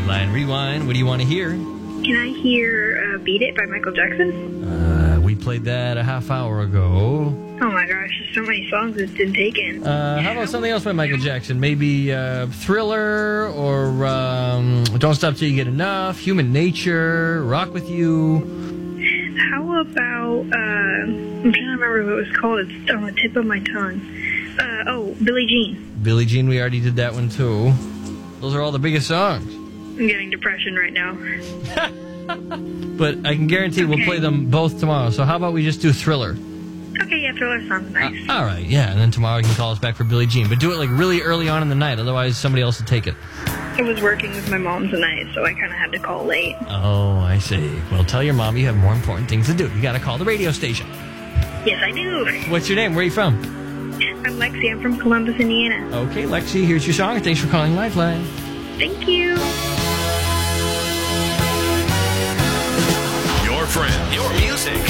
Lifeline Rewind. What do you want to hear? Can I hear Beat It by Michael Jackson? We played that a half hour ago. Oh my gosh, there's so many songs that's been taken. How about something else by Michael Jackson? Maybe Thriller or Don't Stop Till You Get Enough, Human Nature, Rock With You. How about, I'm trying to remember what it was called. It's on the tip of my tongue. Billie Jean. Billie Jean, we already did that one too. Those are all the biggest songs. I'm getting depression right now. But I can guarantee we'll play them both tomorrow. So how about we just do Thriller? Okay, yeah, Thriller sounds nice. All right, yeah, and then tomorrow you can call us back for Billie Jean. But do it like really early on in the night, otherwise somebody else will take it. I was working with my mom tonight, so I kind of had to call late. Oh, I see. Well, tell your mom you have more important things to do. You got to call the radio station. Yes, I do. What's your name? Where are you from? I'm Lexi. I'm from Columbus, Indiana. Okay, Lexi, here's your song. Thanks for calling Lifeline. Thank you.